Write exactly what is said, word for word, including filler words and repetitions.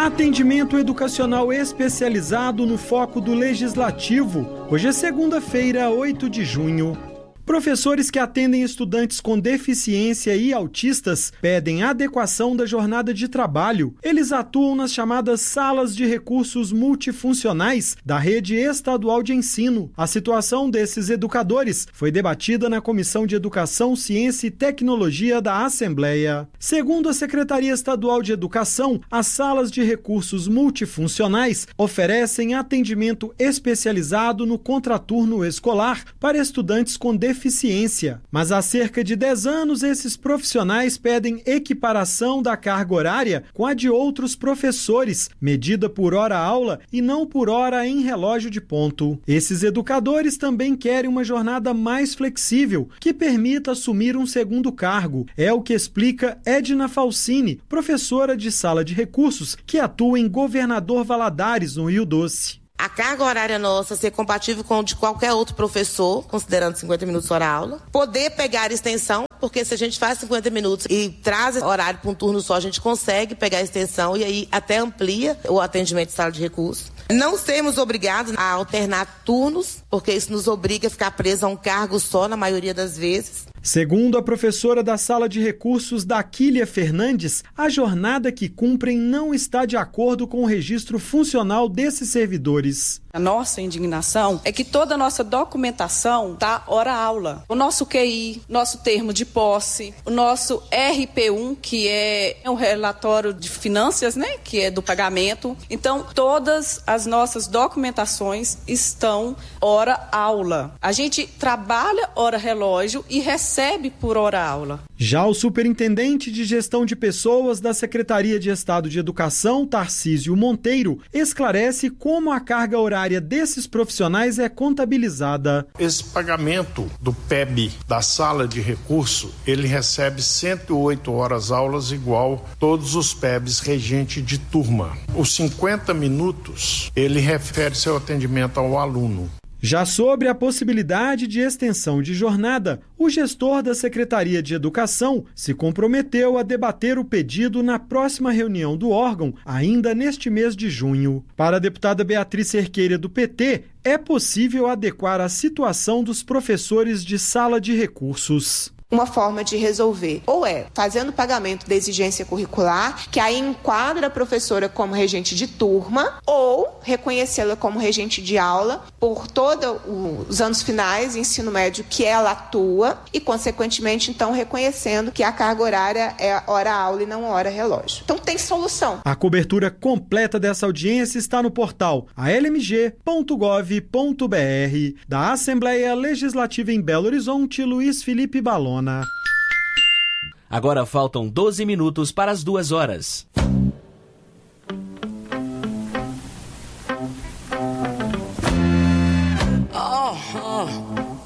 Atendimento educacional especializado no foco do Legislativo. Hoje é segunda-feira, oito de junho. Professores que atendem estudantes com deficiência e autistas pedem adequação da jornada de trabalho. Eles atuam nas chamadas salas de recursos multifuncionais da rede estadual de ensino. A situação desses educadores foi debatida na Comissão de Educação, Ciência e Tecnologia da Assembleia. Segundo a Secretaria Estadual de Educação, as salas de recursos multifuncionais oferecem atendimento especializado no contraturno escolar para estudantes com deficiência. deficiência. Mas há cerca de dez anos, esses profissionais pedem equiparação da carga horária com a de outros professores, medida por hora-aula e não por hora em relógio de ponto. Esses educadores também querem uma jornada mais flexível, que permita assumir um segundo cargo. É o que explica Edna Falsini, professora de sala de recursos, que atua em Governador Valadares, no Rio Doce. A carga horária nossa ser compatível com a de qualquer outro professor, considerando cinquenta minutos hora-aula. Poder pegar extensão, porque se a gente faz cinquenta minutos e traz horário para um turno só, a gente consegue pegar a extensão e aí até amplia o atendimento de sala de recursos. Não sermos obrigados a alternar turnos, porque isso nos obriga a ficar preso a um cargo só na maioria das vezes. Segundo a professora da Sala de Recursos, Daquília Fernandes, a jornada que cumprem não está de acordo com o registro funcional desses servidores. A nossa indignação é que toda a nossa documentação está hora-aula. O nosso Q I, nosso termo de posse, o nosso R P um, que é um relatório de finanças, né, que é do pagamento. Então, todas as nossas documentações estão hora-aula. A gente trabalha hora-relógio e recebe por hora-aula. Já o superintendente de gestão de pessoas da Secretaria de Estado de Educação, Tarcísio Monteiro, esclarece como a carga horária desses profissionais é contabilizada. Esse pagamento do P E B da sala de recurso, ele recebe cento e oito horas aulas igual todos os P E Bs regente de turma. Os cinquenta minutos, ele refere-se ao atendimento ao aluno. Já sobre a possibilidade de extensão de jornada, o gestor da Secretaria de Educação se comprometeu a debater o pedido na próxima reunião do órgão, ainda neste mês de junho. Para a deputada Beatriz Cerqueira, do P T, é possível adequar a situação dos professores de sala de recursos. Uma forma de resolver, ou é fazendo pagamento da exigência curricular, que aí enquadra a professora como regente de turma, ou reconhecê-la como regente de aula por todos os anos finais, ensino médio, que ela atua, e consequentemente, então, reconhecendo que a carga horária é hora-aula e não hora-relógio. Então, tem solução. A cobertura completa dessa audiência está no portal a l m g ponto gov ponto b r. Da Assembleia Legislativa em Belo Horizonte, Luiz Felipe Balona. Agora faltam doze minutos para as duas horas.